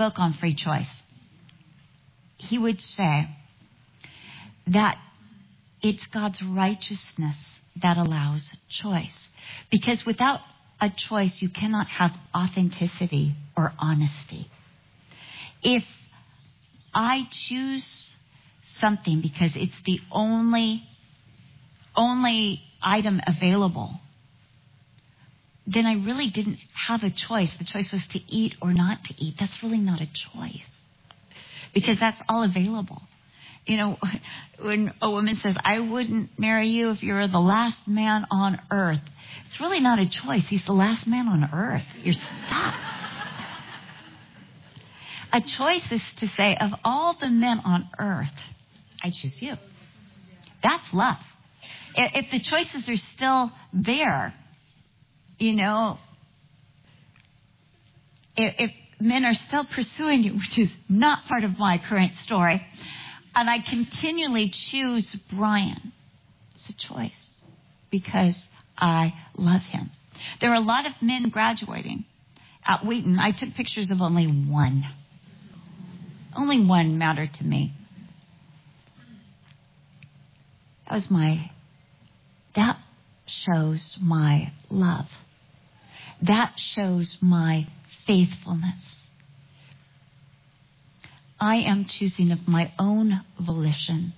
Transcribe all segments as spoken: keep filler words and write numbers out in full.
spoke on free choice, he would say that it's God's righteousness that allows choice. Because without a choice, you cannot have authenticity or honesty. If I choose something because it's the only, only item available, then I really didn't have a choice. The choice was to eat or not to eat. That's really not a choice, because that's all available. You know, when a woman says, I wouldn't marry you if you were the last man on earth, it's really not a choice. He's the last man on earth. You're stuck. A choice is to say, of all the men on earth, I choose you. That's love. If the choices are still there, you know, if, if men are still pursuing you, which is not part of my current story, and I continually choose Brian, it's a choice because I love him. There are a lot of men graduating at Wheaton. I took pictures of only one. Only one mattered to me. That was my, that shows my love. That shows my faithfulness. I am choosing of my own volition.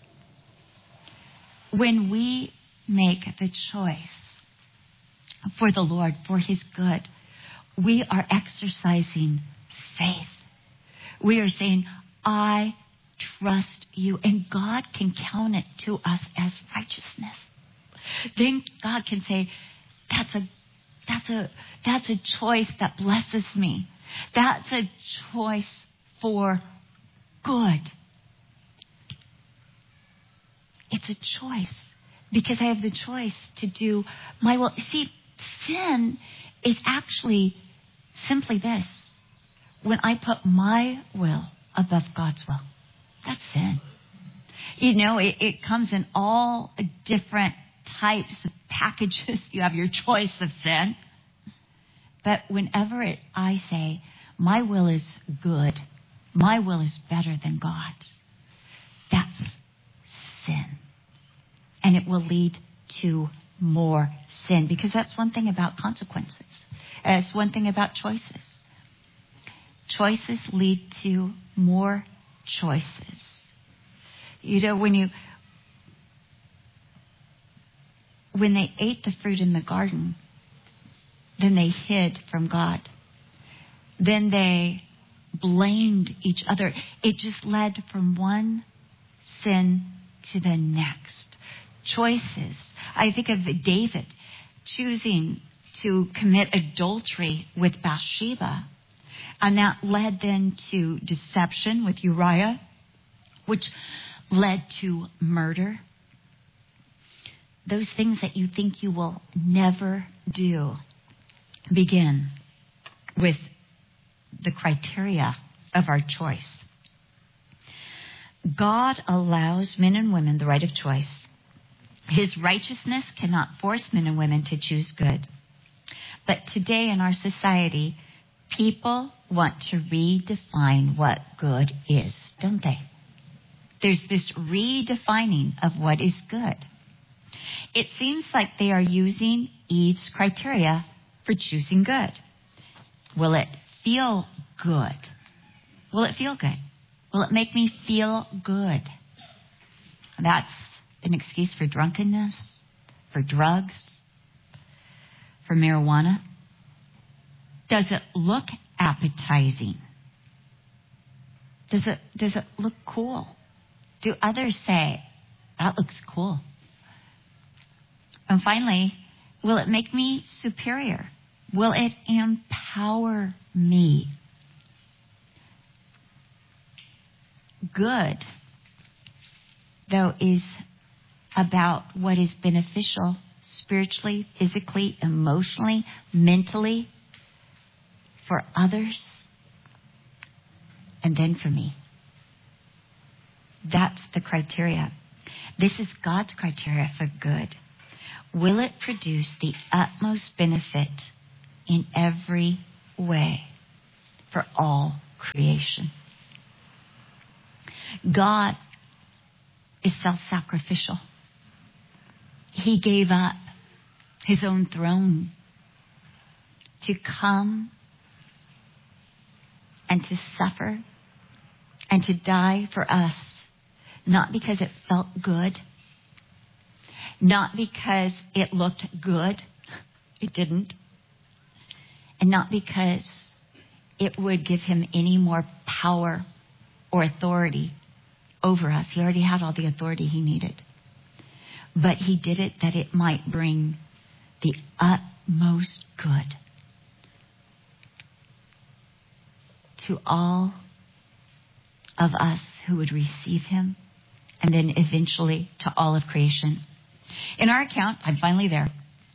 When we make the choice for the Lord, for His good, we are exercising faith. We are saying, I trust you, and God can count it to us as righteousness. Then God can say, that's a that's a that's a choice that blesses me. That's a choice for good. It's a choice because I have the choice to do my will. See, sin is actually simply this. When I put my will above God's will, that's sin. You know, it, it comes in all different types of packages. You have your choice of sin. But whenever it, I say, my will is good, my will is better than God's, that's sin. And it will lead to more sin, because that's one thing about consequences. It's one thing about choices. Choices lead to more choices. You know, when you when they ate the fruit in the garden, then they hid from God. Then they blamed each other. It just led from one sin to the next. Choices. I think of David choosing to commit adultery with Bathsheba. And that led then to deception with Uriah, which led to murder. Those things that you think you will never do begin with the criteria of our choice. God allows men and women the right of choice. His righteousness cannot force men and women to choose good. But today in our society, people want to redefine what good is, don't they? There's this redefining of what is good. It seems like they are using Eve's criteria for choosing good. Will it feel good? Will it feel good? Will it make me feel good? That's an excuse for drunkenness, for drugs, for marijuana. Does it look appetizing? Does it, does it look cool? Do others say, that looks cool? And finally, will it make me superior? Will it empower me? Good, though, is about what is beneficial spiritually, physically, emotionally, mentally, for others, and then for me. That's the criteria. This is God's criteria for good. Will it produce the utmost benefit in every way for all creation. God is self-sacrificial. He gave up his own throne to come and to suffer and to die for us, not because it felt good, not because it looked good, it didn't, and not because it would give him any more power or authority over us. He already had all the authority he needed. But he did it that it might bring the utmost good to all of us who would receive him, and then eventually to all of creation. In our account, I'm finally there,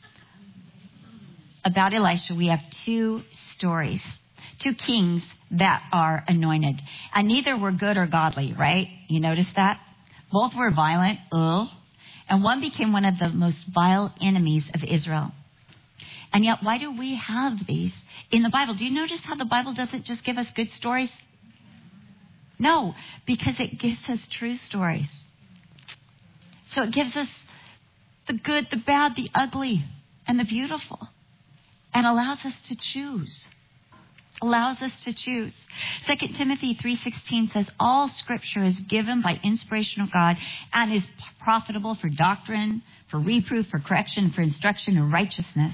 about Elisha, we have two stories, two kings that are anointed. And neither were good or godly, right? You notice that? Both were violent, ugh, and one became one of the most vile enemies of Israel. And yet, why do we have these in the Bible? Do you notice how the Bible doesn't just give us good stories? No, because it gives us true stories. So it gives us the good, the bad, the ugly, and the beautiful, and allows us to choose. Allows us to choose. Second Timothy three sixteen says, all scripture is given by inspiration of God and is profitable for doctrine, for reproof, for correction, for instruction in righteousness.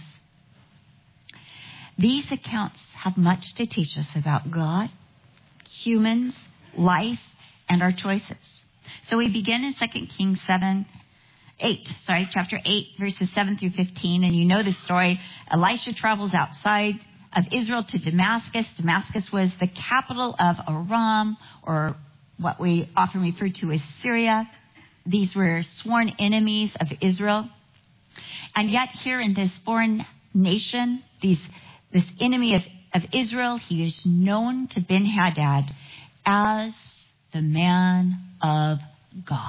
These accounts have much to teach us about God, humans, life, and our choices. So we begin in Second Kings seven, eight, sorry, chapter eight, verses seven through fifteen. And you know the story. Elisha travels outside of Israel to Damascus. Damascus was the capital of Aram, or what we often refer to as Syria. These were sworn enemies of Israel. And yet here in this foreign nation, these, this enemy of, of Israel, he is known to Ben-Hadad as the man of God.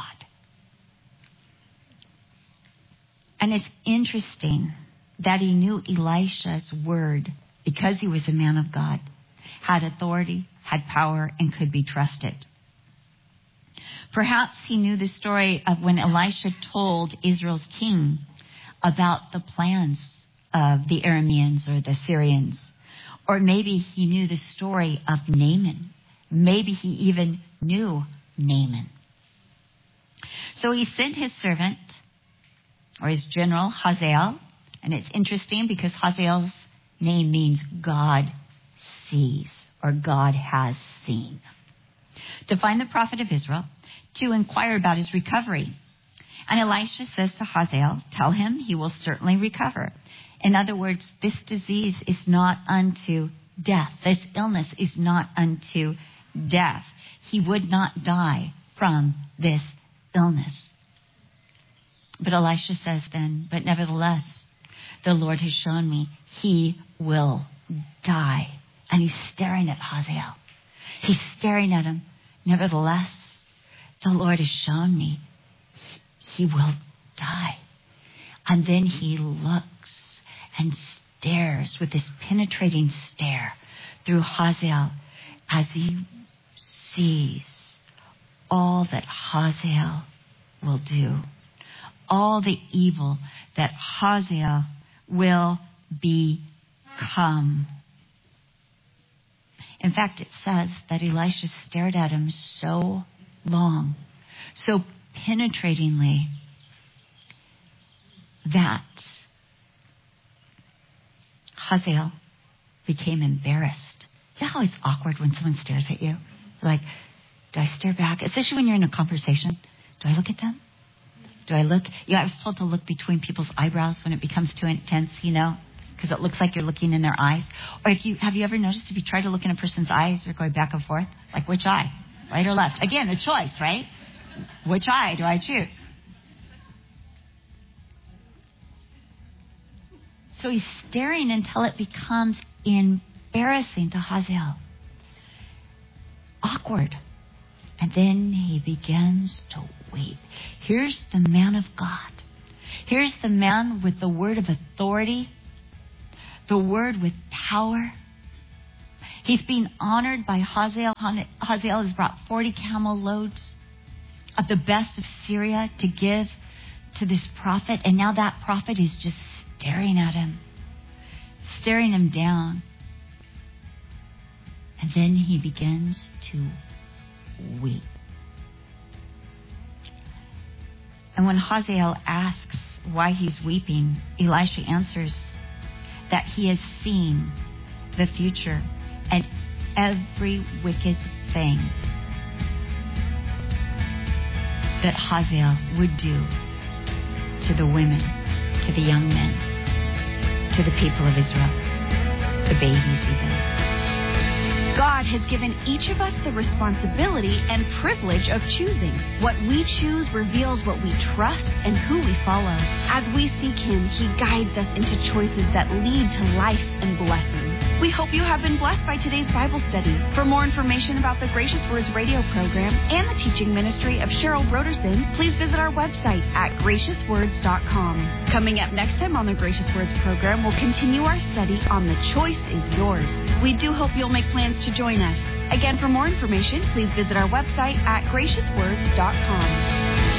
And it's interesting that he knew Elisha's word because he was a man of God, had authority, had power, and could be trusted. Perhaps he knew the story of when Elisha told Israel's king about the plans of the Arameans or the Syrians. Or maybe he knew the story of Naaman. Maybe he even knew Naaman. So he sent his servant, or his general, Hazael. And it's interesting because Hazael's name means God sees, or God has seen, to find the prophet of Israel, to inquire about his recovery. And Elisha says to Hazael, tell him he will certainly recover. In other words, this disease is not unto death. This illness is not unto death. He would not die from this illness. But Elisha says then, but nevertheless, the Lord has shown me he will die. And he's staring at Hazael. He's staring at him. Nevertheless, the Lord has shown me he will die. And then he looks and stares with this penetrating stare through Hazael as he sees all that Hazael will do. All the evil that Hazael will become. In fact, it says that Elisha stared at him so long, so penetratingly, that Hazael became embarrassed. You know how it's awkward when someone stares at you? Like, do I stare back? Especially when you're in a conversation. Do I look at them? Do I look? Yeah, I was told to look between people's eyebrows when it becomes too intense, you know, because it looks like you're looking in their eyes. Or if you have you ever noticed if you try to look in a person's eyes, you're going back and forth, like which eye, right or left? Again, a choice, right? Which eye do I choose? So he's staring until it becomes embarrassing to Hazael. Awkward. And then he begins to weep. Here's the man of God. Here's the man with the word of authority, the word with power. He's being honored by Hazael. Hazael has brought forty camel loads of the best of Syria to give to this prophet. And now that prophet is just staring at him, staring him down. And then he begins to weep. And when Hazael asks why he's weeping, Elisha answers that he has seen the future and every wicked thing that Hazael would do to the women, to the young men, to the people of Israel, the babies even. God has given each of us the responsibility and privilege of choosing. What we choose reveals what we trust and who we follow. As we seek Him, He guides us into choices that lead to life and blessing. We hope you have been blessed by today's Bible study. For more information about the Gracious Words radio program and the teaching ministry of Cheryl Broderson, please visit our website at gracious words dot com. Coming up next time on the Gracious Words program, we'll continue our study on The Choice is Yours. We do hope you'll make plans to join us. Again, for more information, please visit our website at gracious words dot com.